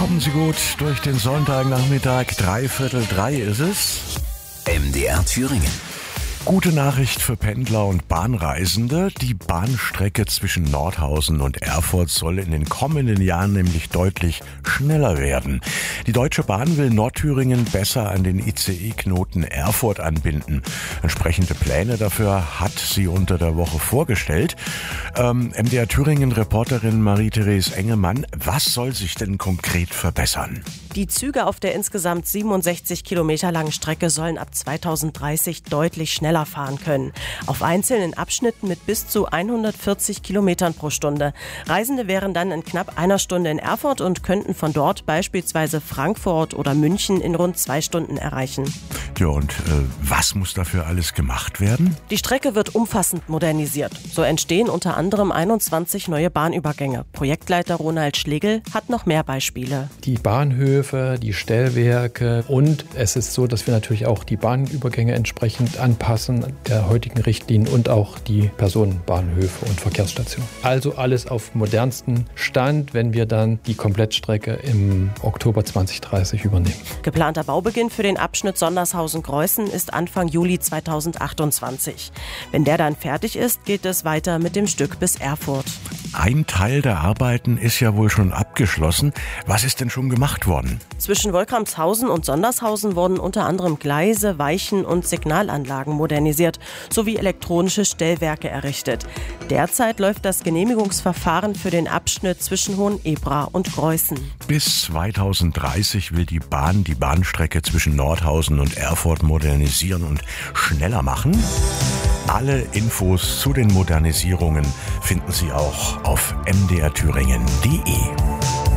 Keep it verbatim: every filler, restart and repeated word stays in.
Kommen Sie gut durch den Sonntagnachmittag. Dreiviertel drei ist es. M D R Thüringen. Gute Nachricht für Pendler und Bahnreisende. Die Bahnstrecke zwischen Nordhausen und Erfurt soll in den kommenden Jahren nämlich deutlich schneller werden. Die Deutsche Bahn will Nordthüringen besser an den I C E-Knoten Erfurt anbinden. Entsprechende Pläne dafür hat sie unter der Woche vorgestellt. Ähm, M D R Thüringen-Reporterin Marie-Therese Engemann, was soll sich denn konkret verbessern? Die Züge auf der insgesamt siebenundsechzig Kilometer langen Strecke sollen ab zweitausenddreißig deutlich schneller fahren können. Auf einzelnen Abschnitten mit bis zu hundertvierzig Kilometern pro Stunde. Reisende wären dann in knapp einer Stunde in Erfurt und könnten von dort beispielsweise Frankfurt oder München in rund zwei Stunden erreichen. Ja, und äh, was muss dafür alles gemacht werden? Die Strecke wird umfassend modernisiert. So entstehen unter anderem einundzwanzig neue Bahnübergänge. Projektleiter Ronald Schlegel hat noch mehr Beispiele. Die Bahnhöfe, die Stellwerke, und es ist so, dass wir natürlich auch die Bahnübergänge entsprechend anpassen der heutigen Richtlinien und auch die Personenbahnhöfe und Verkehrsstationen. Also alles auf modernsten Stand, wenn wir dann die Komplettstrecke im Oktober zwanzig dreißig übernehmen. Geplanter Baubeginn für den Abschnitt Sondershausen-Greußen ist Anfang Juli zweitausendachtundzwanzig. Wenn der dann fertig ist, geht es weiter mit dem Stück bis Erfurt. Ein Teil der Arbeiten ist ja wohl schon abgeschlossen. Was ist denn schon gemacht worden? Zwischen Wolkramshausen und Sondershausen wurden unter anderem Gleise, Weichen und Signalanlagen modernisiert sowie elektronische Stellwerke errichtet. Derzeit läuft das Genehmigungsverfahren für den Abschnitt zwischen Hohenebra und Greußen. Bis zweitausenddreißig will die Bahn die Bahnstrecke zwischen Nordhausen und Erfurt modernisieren und schneller machen. Alle Infos zu den Modernisierungen finden Sie auch auf m d r thüringen punkt d e.